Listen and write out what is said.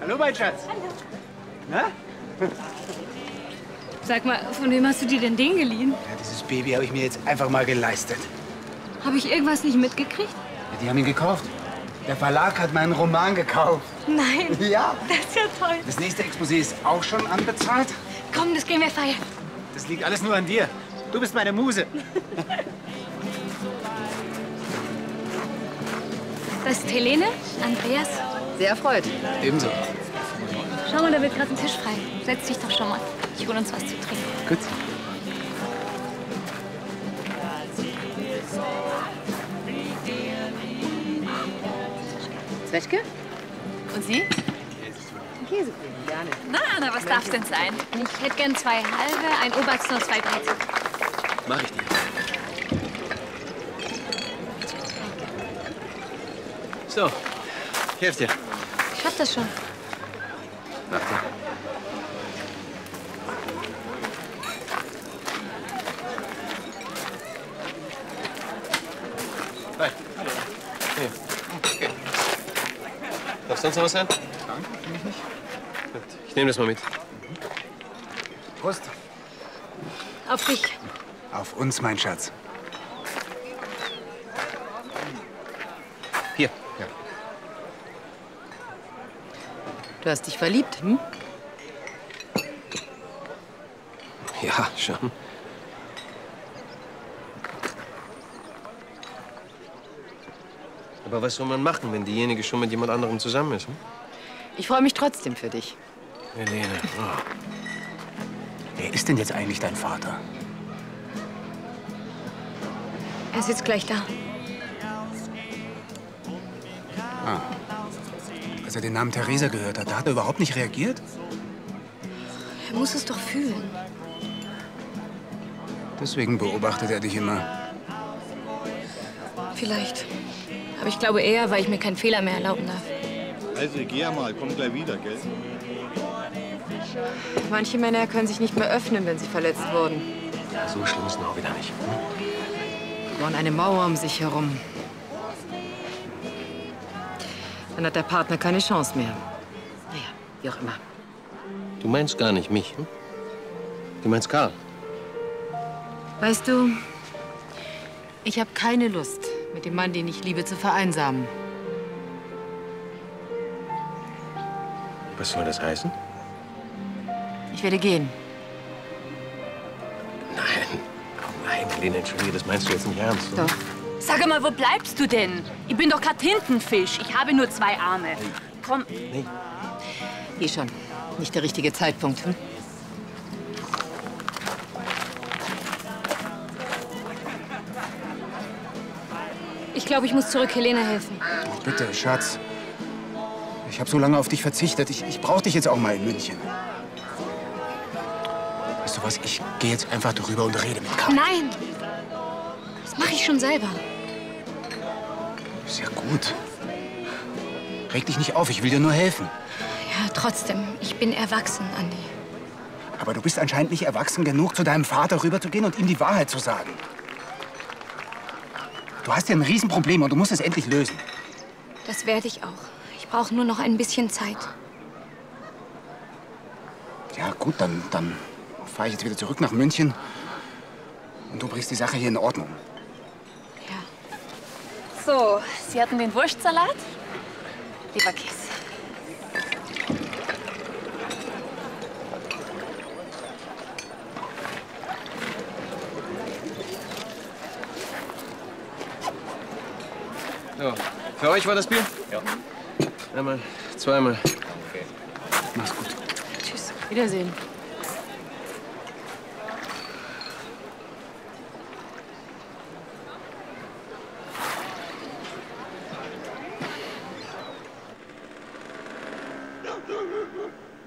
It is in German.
Hallo, mein Schatz. Hallo. Na? Sag mal, von wem hast du dir denn den geliehen? Ja, dieses Baby habe ich mir jetzt einfach mal geleistet. Habe ich irgendwas nicht mitgekriegt? Ja, die haben ihn gekauft. Der Verlag hat meinen Roman gekauft. Nein. Ja. Das ist ja toll. Das nächste Exposé ist auch schon anbezahlt. Komm, das gehen wir feiern. Das liegt alles nur an dir. Du bist meine Muse. Das ist Helene, Andreas. Sehr erfreut. Ebenso. Schau mal, da wird gerade ein Tisch frei. Setz dich doch schon mal. Ich hol uns was zu trinken. Gut. Zwetschge? Und Sie? Käsekuchen, gerne. Na, was darf's denn sein? Ich hätte gern 2 halbe, ein Obersten und 2 Brezel. Mach ich dir. So, ich helfe dir. Ich schaff das schon. Warte. Hi. Hier. Okay. Darf sonst noch was sein? Danke, finde ich nicht. Gut, ich nehme das mal mit. Prost. Auf dich. Auf uns, mein Schatz. Hier. Ja. Du hast dich verliebt, hm? Ja, schon. Aber was soll man machen, wenn diejenige schon mit jemand anderem zusammen ist? Hm? Ich freue mich trotzdem für dich. Helene, oh. Wer ist denn jetzt eigentlich dein Vater? Er sitzt gleich da. Als er den Namen Theresa gehört hat, da hat er überhaupt nicht reagiert? Er muss es doch fühlen. Deswegen beobachtet er dich immer. Vielleicht. Aber ich glaube eher, weil ich mir keinen Fehler mehr erlauben darf. Also, geh ja mal, komm gleich wieder, gell? Manche Männer können sich nicht mehr öffnen, wenn sie verletzt wurden. Ja, so schlimm ist es auch wieder nicht. Hm? Sie bauen eine Mauer um sich herum. Dann hat der Partner keine Chance mehr. Naja, wie auch immer. Du meinst gar nicht mich, hm? Du meinst Karl. Weißt du, ich habe keine Lust, mit dem Mann, den ich liebe, zu vereinsamen. Was soll das heißen? Ich werde gehen. Nein, Helene, entschuldige, das meinst du jetzt nicht ernst, oder? Doch. Sag mal, wo bleibst du denn? Ich bin doch kein Tintenfisch. Ich habe nur 2 Arme. Komm. Nee. Geh schon. Nicht der richtige Zeitpunkt. Hm? Ich glaube, ich muss zurück Helene helfen. Oh, bitte, Schatz. Ich habe so lange auf dich verzichtet. Ich brauche dich jetzt auch mal in München. Weißt du was? Ich gehe jetzt einfach drüber und rede mit Karl. Nein! Das mache ich schon selber. Ist ja gut. Reg dich nicht auf, ich will dir nur helfen. Ja, trotzdem. Ich bin erwachsen, Andi. Aber du bist anscheinend nicht erwachsen genug, zu deinem Vater rüberzugehen und ihm die Wahrheit zu sagen. Du hast ja ein Riesenproblem und du musst es endlich lösen. Das werde ich auch. Ich brauche nur noch ein bisschen Zeit. Ja, gut, dann fahre ich jetzt wieder zurück nach München. Und du bringst die Sache hier in Ordnung. Ja. So, Sie hatten den Wurstsalat? Leberkäse. So, für euch war das Bier? Ja. Einmal, zweimal. Mach's gut. Tschüss. Wiedersehen.